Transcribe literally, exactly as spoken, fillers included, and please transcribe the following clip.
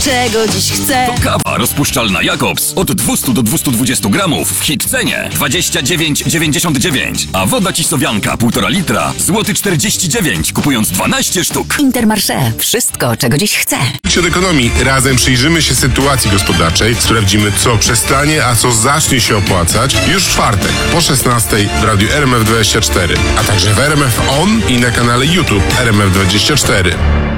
czego dziś chcę. To kawa rozpuszczalna Jakobs od dwieście do dwustu dwudziestu gramów w hit cenie dwadzieścia dziewięć dziewięćdziesiąt dziewięć. A woda Cisowianka półtora litra złoty czterdzieści dziewięć, kupując dwanaście sztuk. Intermarché. Wszystko, czego dziś chcę. Od ekonomii razem przyjrzymy się sytuacji gospodarczej, sprawdzimy, co przestanie, a co zacznie się opłacać już w czwartek po szesnastej w radiu R M F dwadzieścia cztery, a także w R M F On i na kanale YouTube R M F dwadzieścia cztery.